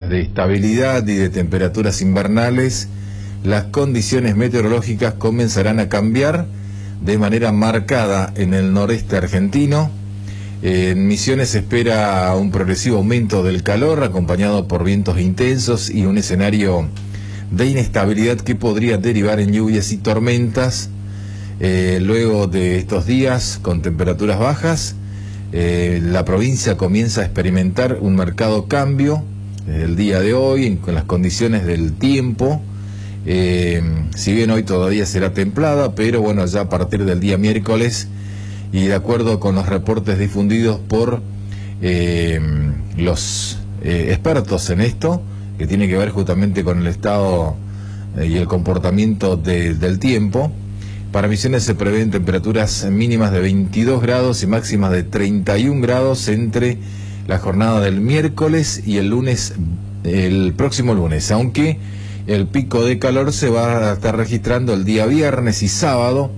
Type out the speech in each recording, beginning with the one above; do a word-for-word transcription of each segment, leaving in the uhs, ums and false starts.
de estabilidad y de temperaturas invernales, las condiciones meteorológicas comenzarán a cambiar de manera marcada en el noreste argentino. En Misiones se espera un progresivo aumento del calor, acompañado por vientos intensos y un escenario de inestabilidad que podría derivar en lluvias y tormentas. Eh, luego de estos días con temperaturas bajas, eh, la provincia comienza a experimentar un marcado cambio desde el día de hoy en, con las condiciones del tiempo. Eh, si bien hoy todavía será templada, pero bueno, ya a partir del día miércoles, y de acuerdo con los reportes difundidos por eh, los eh, expertos en esto, que tiene que ver justamente con el estado eh, y el comportamiento de, del tiempo, para Misiones se prevén temperaturas mínimas de veintidós grados y máximas de treinta y un grados entre la jornada del miércoles y el lunes, el próximo lunes, aunque el pico de calor se va a estar registrando el día viernes y sábado.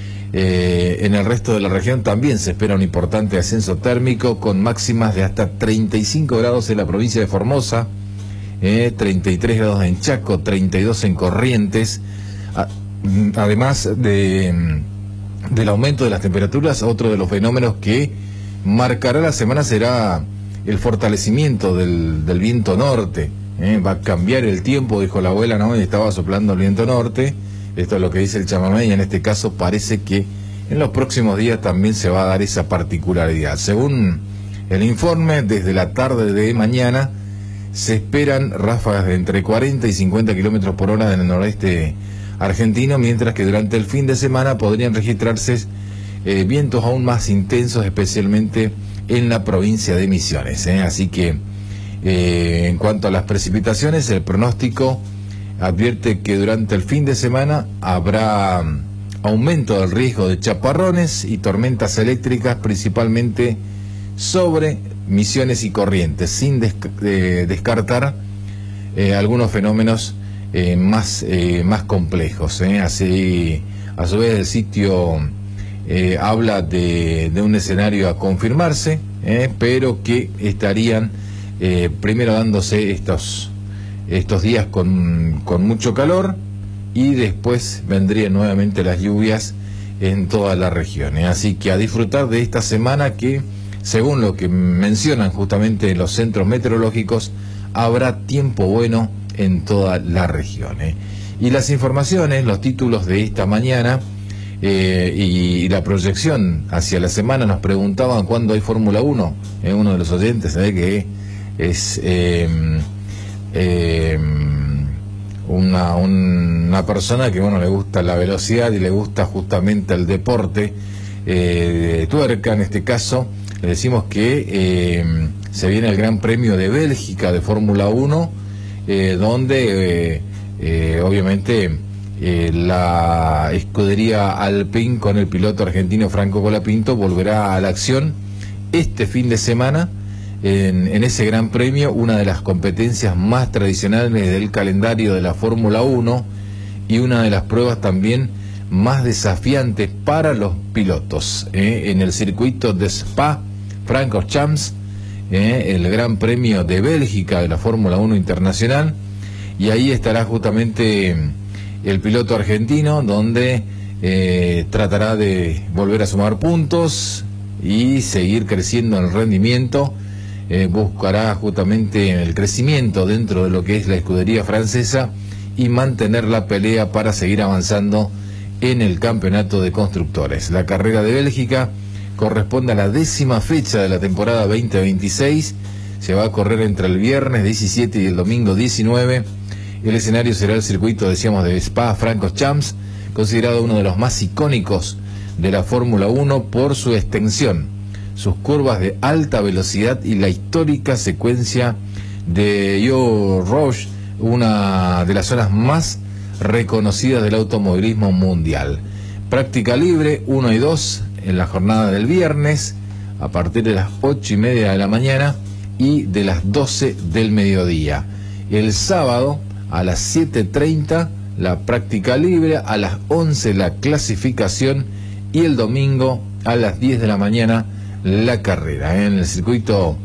Eh, en el resto de la región también se espera un importante ascenso térmico con máximas de hasta treinta y cinco grados en la provincia de Formosa, eh, treinta y tres grados en Chaco, treinta y dos en Corrientes. A, además de, del aumento de las temperaturas, otro de los fenómenos que marcará la semana será el fortalecimiento del, del viento norte. Eh, va a cambiar el tiempo, dijo la abuela, ¿no? Y estaba soplando el viento norte. Esto es lo que dice el chamamé, y en este caso parece que en los próximos días también se va a dar esa particularidad. Según el informe, desde la tarde de mañana se esperan ráfagas de entre cuarenta y cincuenta kilómetros por hora en el noroeste argentino, mientras que durante el fin de semana podrían registrarse eh, vientos aún más intensos, especialmente en la provincia de Misiones. ¿eh? Así que eh, en cuanto a las precipitaciones, el pronóstico advierte que durante el fin de semana habrá aumento del riesgo de chaparrones y tormentas eléctricas, principalmente sobre Misiones y Corrientes, sin des eh, descartar eh, algunos fenómenos eh, más, eh, más complejos. ¿eh? Así, a su vez, el sitio eh, habla de, de un escenario a confirmarse, eh, pero que estarían eh, primero dándose estos estos días con, con mucho calor, y después vendrían nuevamente las lluvias en toda la región. ¿eh? Así que a disfrutar de esta semana que, según lo que mencionan justamente los centros meteorológicos, habrá tiempo bueno en toda la región. ¿eh? Y las informaciones, los títulos de esta mañana eh, y, y la proyección hacia la semana, nos preguntaban cuándo hay Fórmula uno. ¿eh? Uno de los oyentes, ¿eh? que es... Eh, Eh, una, una persona que bueno le gusta la velocidad y le gusta justamente el deporte eh, de tuerca. En este caso le decimos que eh, se viene el Gran Premio de Bélgica de Fórmula uno, eh, donde eh, eh, obviamente eh, la escudería Alpine con el piloto argentino Franco Colapinto volverá a la acción este fin de semana. En, en ese Gran Premio, una de las competencias más tradicionales del calendario de la Fórmula uno y una de las pruebas también más desafiantes para los pilotos. ¿eh? En el circuito de Spa-Francorchamps, ¿eh? el Gran Premio de Bélgica de la Fórmula uno Internacional, y ahí estará justamente el piloto argentino, donde eh, tratará de volver a sumar puntos y seguir creciendo en el rendimiento. Eh, buscará justamente el crecimiento dentro de lo que es la escudería francesa y mantener la pelea para seguir avanzando en el campeonato de constructores. La carrera de Bélgica corresponde a la décima fecha de la temporada veinte veintiséis, se va a correr entre el viernes diecisiete y el domingo diecinueve. El escenario será el circuito, decíamos, de Spa-Francorchamps, considerado uno de los más icónicos de la Fórmula uno por su extensión, sus curvas de alta velocidad y la histórica secuencia de Eau Rouge, una de las zonas más reconocidas del automovilismo mundial. Práctica libre uno y dos en la jornada del viernes a partir de las ocho y media de la mañana y de las doce del mediodía. El sábado a las siete treinta la práctica libre, a las once la clasificación y el domingo a las diez de la mañana la carrera. En el circuito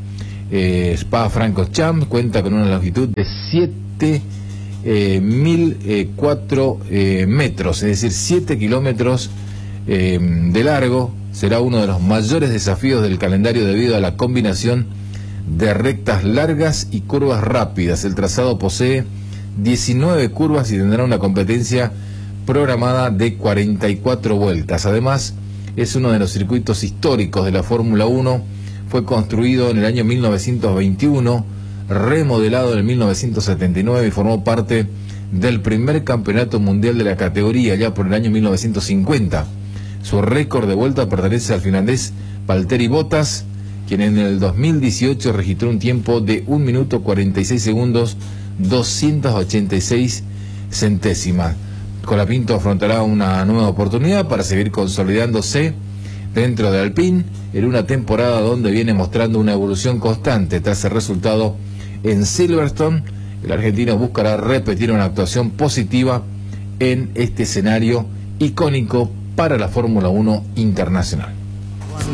eh, Spa-Francorchamps cuenta con una longitud de siete mil cuatro eh, metros, es decir, siete kilómetros eh, de largo. Será uno de los mayores desafíos del calendario debido a la combinación de rectas largas y curvas rápidas. El trazado posee diecinueve curvas y tendrá una competencia programada de cuarenta y cuatro vueltas. Además, es uno de los circuitos históricos de la Fórmula uno. Fue construido en el año mil novecientos veintiuno, remodelado en el mil novecientos setenta y nueve y formó parte del primer campeonato mundial de la categoría ya por el año mil novecientos cincuenta. Su récord de vuelta pertenece al finlandés Valtteri Bottas, quien en el dos mil dieciocho registró un tiempo de un minuto cuarenta y seis segundos, doscientos ochenta y seis centésimas. Colapinto afrontará una nueva oportunidad para seguir consolidándose dentro de Alpine en una temporada donde viene mostrando una evolución constante. Tras el resultado en Silverstone, el argentino buscará repetir una actuación positiva en este escenario icónico para la Fórmula uno internacional.